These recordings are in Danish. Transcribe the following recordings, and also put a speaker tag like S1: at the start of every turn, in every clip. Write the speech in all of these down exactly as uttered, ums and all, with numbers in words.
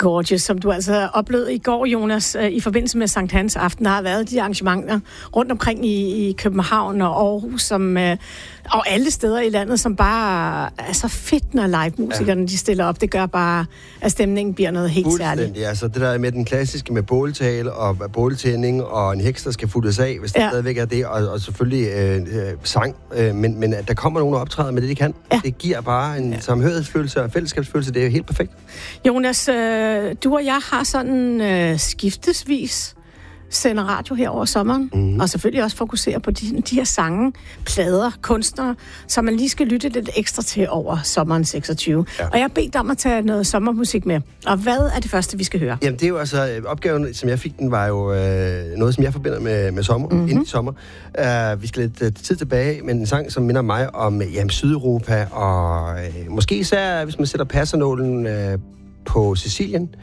S1: Gorgeous, som du altså oplevede i går, Jonas, i forbindelse med Sankt Hans aften. Der har været de arrangementer rundt omkring i, i København og Aarhus, som, og alle steder i landet, som bare er så fedt, når live-musikerne ja. de stiller op. Det gør bare, at stemningen bliver noget helt særligt.
S2: Ja, altså det der med den klassiske med båltale og båltænding og en heks, der skal futtes af, hvis der ja. stadigvæk er det, og, og selvfølgelig øh, sang. Øh, men, men at der kommer nogen og optræder med det, de kan, ja. det giver bare en ja. samhørighedsfølelse og fællesskabsfølelse. Det er jo helt perfekt.
S1: Jonas, øh, du og jeg har sådan øh, skiftesvis sender radio her over sommeren, mm-hmm. og selvfølgelig også fokuserer på de, de her sange, plader, kunstnere, som man lige skal lytte lidt ekstra til over sommeren seksogtyve. Ja. Og jeg har bedt om at tage noget sommermusik med. Og hvad er det første, vi skal høre?
S2: Jamen, det er jo altså, opgaven, som jeg fik, den var jo øh, noget, som jeg forbinder med, med sommer, mm-hmm. inden i sommer. Uh, vi skal lidt uh, tid tilbage med en sang, som minder mig om jamen, Sydeuropa, og øh, måske især, hvis man sætter passernålen øh, på Sicilien,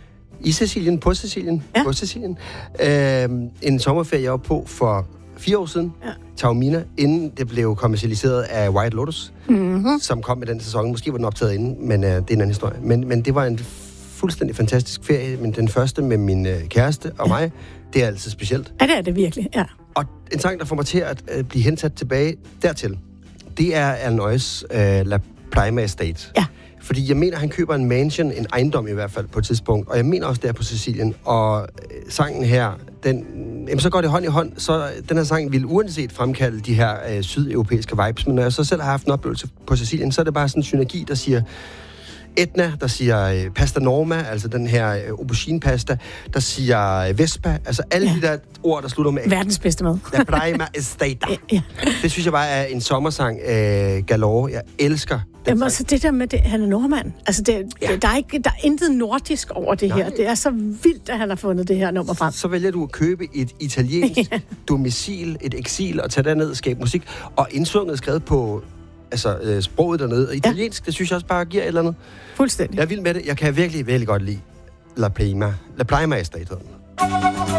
S2: I Sicilien, på Sicilien, ja. på Sicilien. Øh, en sommerferie, jeg var på for fire år siden, ja. Taormina, inden det blev kommercialiseret af White Lotus, mm-hmm. som kom med den sæson. Måske var den optaget inden, men øh, det er en anden historie. Men, men det var en fuldstændig fantastisk ferie, men den første med min øh, kæreste og ja. mig, det er altid specielt.
S1: Ja, det er det virkelig, ja.
S2: Og en sang, der får mig til at øh, blive hensat tilbage dertil, det er Alan Oyes øh, La Prima Estate. Ja. Fordi jeg mener, han køber en mansion, en ejendom i hvert fald på et tidspunkt, og jeg mener også, det er på Sicilien. Og øh, sangen her, den, jamen, så går det hånd i hånd, så den her sang vil uanset fremkalde de her øh, sydeuropæiske vibes. Men når jeg så selv har haft en oplevelse på Sicilien, så er det bare sådan en synergi, der siger Etna, der siger øh, pasta norma, altså den her øh, aubergine-pasta, der siger øh, vespa, altså alle ja. de der ord, der slutter med
S1: verdens bedste mad.
S2: La Prima Estate. ja. Det synes jeg bare er en sommersang øh, galore. Jeg elsker
S1: Jamen, altså det der med, det, han er nordmand. Altså, det, ja. det, der, er ikke, der er intet nordisk over det Nej. her. Det er så vildt, at han har fundet det her nummer frem.
S2: Så vælger du at købe et italiensk ja. domicil, et eksil, og tage derned og skabe musik. Og indsunget skrevet på altså, øh, sproget dernede. Og italiensk, ja. det synes jeg også bare giver et eller andet.
S1: Fuldstændig.
S2: Jeg er vild med det. Jeg kan virkelig, virkelig godt lide La Prima. La Prima Estate.